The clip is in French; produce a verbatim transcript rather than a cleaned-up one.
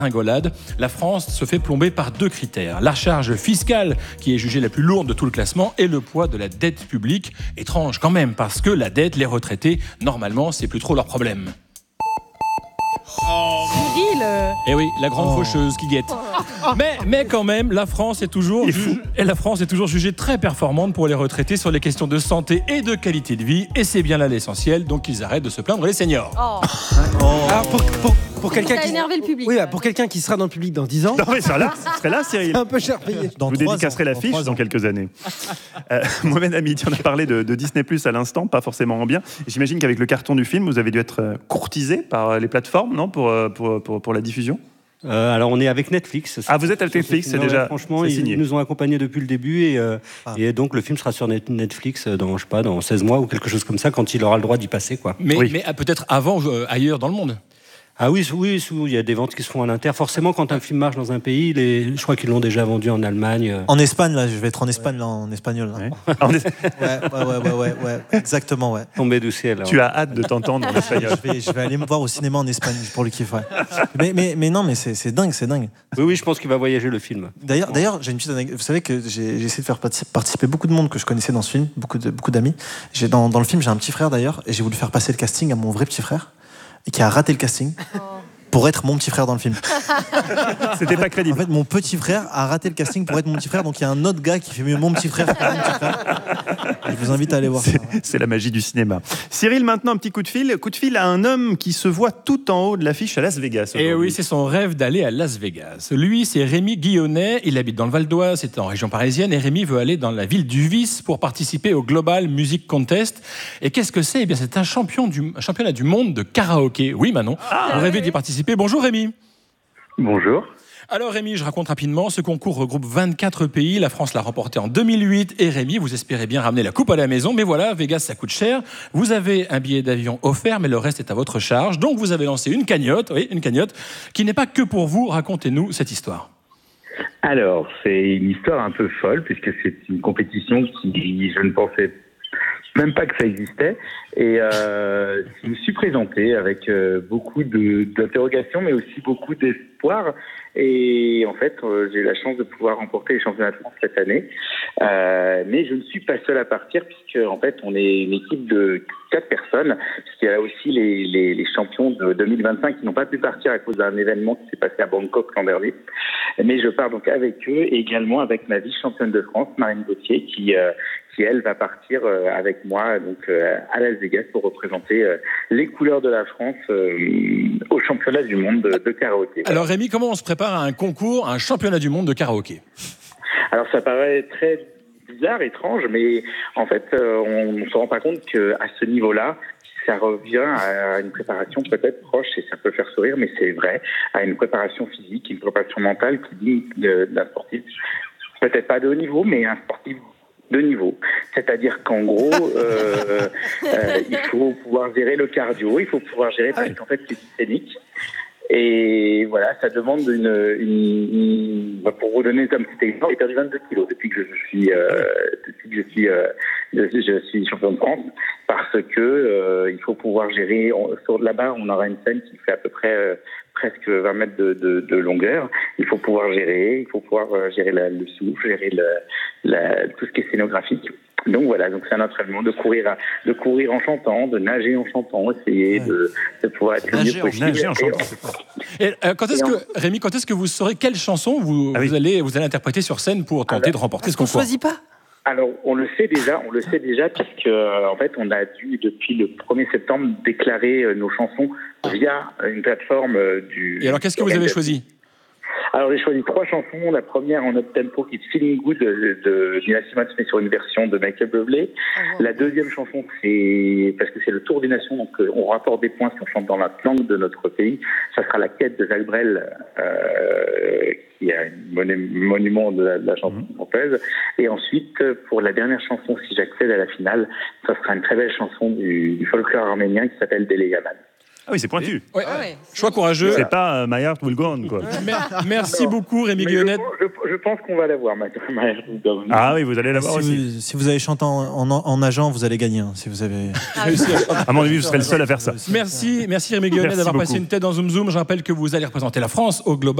Ringolade, la France se fait plomber par deux critères. La charge fiscale, qui est jugée la plus lourde de tout le classement, et le poids de la dette publique. Étrange quand même, parce que la dette, les retraités, normalement, c'est plus trop leur problème. Cyril. Eh oui, la grande oh. faucheuse qui guette. Mais, mais quand même, la France est toujours juge... et la France est toujours jugée très performante pour les retraités sur les questions de santé et de qualité de vie. Et c'est bien là l'essentiel, donc ils arrêtent de se plaindre les seniors. Oh. Oh. Alors pour, pour, pour quelqu'un qui... énervé le public. Oui, bah, pour quelqu'un qui sera dans le public dans dix ans... Non mais ça là, ce serait là, Cyril. C'est un peu cher payé. Dans Vous dédicacerez l'affiche dans, dans quelques années. euh, Mohamed Hamidi, on a parlé de, de Disney Plus à l'instant, pas forcément en bien. J'imagine qu'avec le carton du film, vous avez dû être courtisé par les plateformes, non, pour, pour, pour, pour la diffusion. Euh, alors on est avec Netflix. Ah, vous êtes avec Netflix, c'est déjà. Franchement, c'est ils signé. nous ont accompagnés depuis le début et, euh, ah. et donc le film sera sur Netflix dans, je sais pas, dans seize mois ou quelque chose comme ça, quand il aura le droit d'y passer, quoi. Mais, oui. mais peut-être avant, euh, ailleurs dans le monde. Ah oui, oui, il y a des ventes qui se font à l'inter. Forcément, quand un film marche dans un pays, les... je crois qu'ils l'ont déjà vendu en Allemagne. En Espagne, là, je vais être en Espagne, là, en espagnol. Là. Ouais. ouais, ouais, ouais, ouais, ouais, exactement, ouais. Tombé du ciel. Tu as hâte de t'entendre en espagnol. je, vais, je vais aller me voir au cinéma en Espagne pour le kiff, ouais. Mais, mais, mais non, mais c'est, c'est dingue, c'est dingue. Oui, oui, je pense qu'il va voyager le film. D'ailleurs, d'ailleurs j'ai une petite anecdote. Vous savez que j'ai, j'ai essayé de faire participer beaucoup de monde que je connaissais dans ce film, beaucoup, de, beaucoup d'amis. J'ai, dans, dans le film, j'ai un petit frère d'ailleurs, et j'ai voulu faire passer le casting à mon vrai petit frère, et qui a raté le casting. Oh. Pour être mon petit frère dans le film. C'était pas crédible. En fait, mon petit frère a raté le casting pour être mon petit frère, donc il y a un autre gars qui fait mieux mon petit frère que mon petit frère. Je vous invite à aller voir c'est, ça. C'est la magie du cinéma. Cyril, maintenant un petit coup de fil. Coup de fil à un homme qui se voit tout en haut de l'affiche à Las Vegas. Et oui, c'est son rêve d'aller à Las Vegas. Lui, c'est Rémi Guillonnet. Il habite dans le Val d'Oise, c'est en région parisienne. Et Rémi veut aller dans la ville du Vice pour participer au Global Music Contest. Et qu'est-ce que c'est ? Eh bien, c'est un champion du, championnat du monde de karaoké. Oui, Manon. Ah, Vous rêvez d'y participer ? Bonjour Rémi. Bonjour. Alors Rémi, je raconte rapidement, ce concours regroupe vingt-quatre pays, la France l'a remporté en deux mille huit et Rémi, vous espérez bien ramener la coupe à la maison, mais voilà, Vegas ça coûte cher, vous avez un billet d'avion offert, mais le reste est à votre charge, donc vous avez lancé une cagnotte, oui, une cagnotte, qui n'est pas que pour vous, racontez-nous cette histoire. Alors, c'est une histoire un peu folle, puisque c'est une compétition qui, je ne pensais même pas que ça existait, et euh, je me suis présenté avec euh, beaucoup de, d'interrogations, mais aussi beaucoup d'espoir, et en fait, euh, j'ai eu la chance de pouvoir remporter les championnats de France cette année, euh, mais je ne suis pas seul à partir, puisque en fait, on est une équipe de quatre personnes, puisqu'il y a aussi les, les, les champions de deux mille vingt-cinq qui n'ont pas pu partir à cause d'un événement qui s'est passé à Bangkok l'an dernier, mais je pars donc avec eux, et également avec ma vice-championne de France, Marine Gauthier, qui... Euh, qui elle va partir euh, avec moi donc euh, à Las Vegas pour représenter euh, les couleurs de la France euh, au championnat du monde de, de karaoké. Alors Rémi, comment on se prépare à un concours, à un championnat du monde de karaoké ? Alors ça paraît très bizarre, étrange, mais en fait euh, on ne se rend pas compte qu'à ce niveau-là, ça revient à une préparation peut-être proche, et ça peut faire sourire, mais c'est vrai, à une préparation physique, une préparation mentale qui dit d'un sportif, peut-être pas de haut niveau, mais un sportif de niveau. C'est-à-dire qu'en gros, euh, euh, il faut pouvoir gérer le cardio, il faut pouvoir gérer, parce qu'en fait, c'est scénique. Et voilà, ça demande une, une, une... Pour vous donner un petit exemple, j'ai perdu vingt-deux kilos depuis que je suis, euh, depuis que je suis, euh, je, je suis champion de France, parce que euh, il faut pouvoir gérer. On, sur là-bas, on aura une scène qui fait à peu près euh, presque vingt mètres de, de, de longueur. Il faut pouvoir gérer, il faut pouvoir euh, gérer la, le souffle, gérer le, la, tout ce qui est scénographique. Donc voilà, donc c'est un entraînement de courir, à, de courir en chantant, de nager en chantant, essayer ouais. de, de pouvoir être nager le mieux possible. Nager en chantant. Et, et, euh, quand est-ce que, en... Rémi, quand est-ce que vous saurez quelle chanson vous, ah oui. vous, allez, vous allez interpréter sur scène pour tenter Alors, de remporter ce concours ? On ne choisit pas ? Alors, on le sait déjà, on le sait déjà, puisque euh, en fait, on a dû depuis le premier septembre déclarer euh, nos chansons via une plateforme euh, du. Et alors, qu'est-ce que vous avez choisi ? Alors, j'ai choisi trois chansons. La première en up-tempo qui est Feeling Good de, de Nina Simone, mais sur une version de Michael Bublé. Uh-huh. La deuxième chanson, c'est parce que c'est le Tour des Nations, donc euh, on rapporte des points si on chante dans la langue de notre pays. Ça sera La Quête de Jacques Brel, euh, qui est un monument de la, de la chanson française. Et ensuite, pour la dernière chanson, si j'accède à la finale, ça sera une très belle chanson du, du folklore arménien qui s'appelle Dele Yaman. Ah oui, c'est pointu. Ouais. Ah ouais. Choix courageux. C'est pas euh, My Heart Will Go On, quoi. Mer- Merci Non. beaucoup, Rémi Mais je, Guillonnet. je, je pense qu'on va l'avoir, ma, ma Heart Will Go On. Ah oui, vous allez l'avoir Si aussi. vous, si vous avez chanté en, en, en nageant, vous allez gagner. hein, si vous avez... À mon avis, je serai le seul à faire ça. Merci, merci Rémi Guillonnet Merci d'avoir passé beaucoup. une tête dans Zoom Zoom. Je rappelle que vous allez représenter la France au Global.